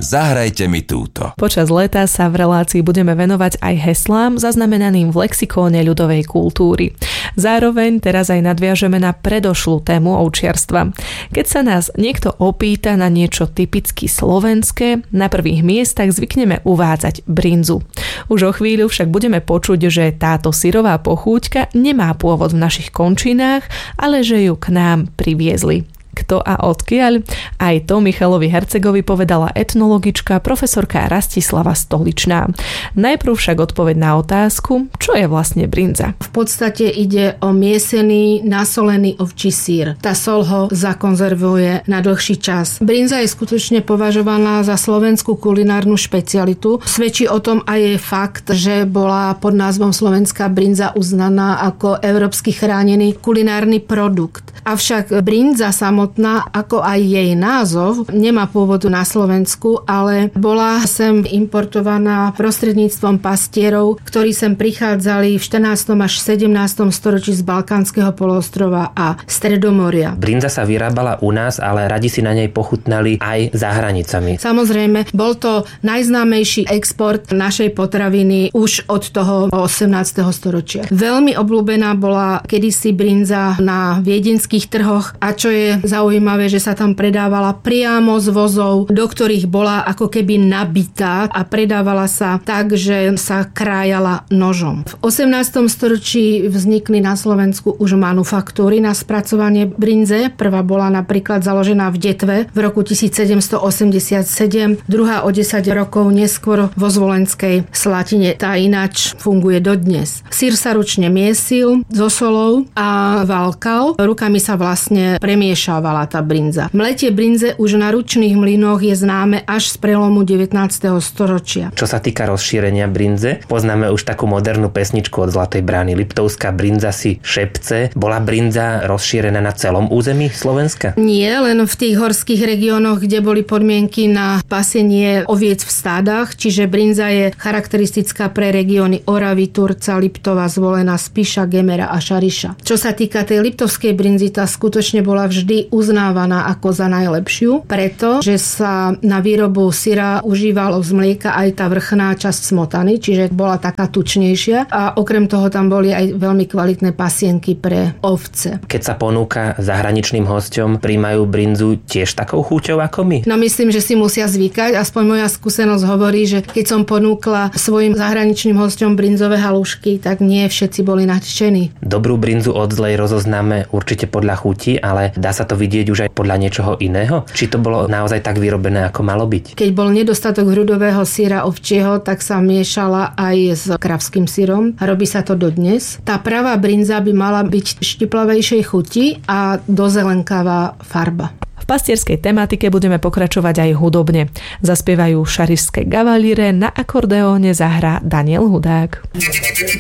zahrajte mi túto. Počas leta sa v relácii budeme venovať aj heslám zaznamenaným v lexikóne ľudovej kultúry. Zároveň teraz aj nadviažeme na predošlú tému ovčiarstva. Keď sa nás niekto opýta na niečo typicky slovenské, na prvých miestach zvykneme uvádzať brinzu. Už o chvíľu však budeme počuť, že táto syrová pochúťka nemá pôvod v našich končinách, ale že ju k nám priviezli. Kto a odkiaľ? Aj to Michalovi Hercegovi povedala etnologička profesorka Rastislava Stoličná. Najprv však odpoveď na otázku, čo je vlastne brinza. V podstate ide o miesený, nasolený ovčí syr. Tá soľ ho zakonzervuje na dlhší čas. Brinza je skutočne považovaná za slovenskú kulinárnu špecialitu. Svedčí o tom aj fakt, že bola pod názvom slovenská brinza uznaná ako európsky chránený kulinárny produkt. Avšak brinza samotná, ako aj jej názov, nemá pôvodu na Slovensku, ale bola sem importovaná prostredníctvom pastierov, ktorí sem prichádzali v 14. až 17. storočí z Balkánskeho poloostrova a Stredomoria. Brinza sa vyrábala u nás, ale radi si na nej pochutnali aj za hranicami. Samozrejme, bol to najznámejší export našej potraviny už od toho 18. storočia. Veľmi obľúbená bola kedysi brinza na viedenských trhoch a čo je zaujímavé, že sa tam predávala priamo z vozov, do ktorých bola ako keby nabitá a predávala sa tak, že sa krájala nožom. V 18. storočí vznikli na Slovensku už manufaktúry na spracovanie brinze. Prvá bola napríklad založená v Detve v roku 1787, druhá o 10 rokov neskôr vo Zvolenskej Slatine. Tá ináč funguje dodnes. Syr sa ručne miesil so solou a valkal. Rukami sa vlastne premiešávala tá brinza. Mletie brinze už na ručných mlynoch je známe až z prelomu 19. storočia. Čo sa týka rozšírenia brinze, poznáme už takú modernú pesničku od Zlatej brány. Liptovská brinza si šepce. Bola brinza rozšírená na celom území Slovenska? Nie, len v tých horských regiónoch, kde boli podmienky na pasenie oviec v stádach, čiže brinza je charakteristická pre regióny Oravy, Turca, Liptova, Zvolena, Spiša, Gemera a Šariša. Čo sa týka tej liptovskej brinzy, tá skutočne bola vždy uznávaná ako za najlepšiu, pretože sa na výrobu syra užívalo z mlieka aj tá vrchná časť smotany, čiže bola taká tučnejšia a okrem toho tam boli aj veľmi kvalitné pasienky pre ovce. Keď sa ponúka zahraničným hosťom, príjmajú brinzu tiež takou chuťou ako my? No myslím, že si musia zvykať, aspoň moja skúsenosť hovorí, že keď som ponúkla svojim zahraničným hosťom brinzové halušky, tak nie všetci boli nadšení. Dobrú brinzu od zlej rozoznáme určite podľa chuti, ale dá sa to vidieť už aj podľa niečoho iného? Či to bolo naozaj tak vyrobené, ako malo byť? Keď bol nedostatok hrudového syra ovčieho, tak sa miešala aj s kravským syrom. Robí sa to dodnes. Tá pravá brinza by mala byť štiplavejšej chuti a dozelenkavá farba. V pastierskej tematike budeme pokračovať aj hudobne. Zaspievajú Šarišské gavalíre, na akordeóne zahrá Daniel Hudák.